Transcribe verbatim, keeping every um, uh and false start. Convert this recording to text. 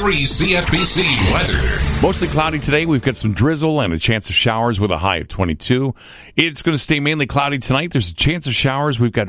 three C F B C weather. Mostly cloudy today. We've got some drizzle and a chance of showers with a high of twenty-two. It's going to stay mainly cloudy tonight. There's a chance of showers. We've got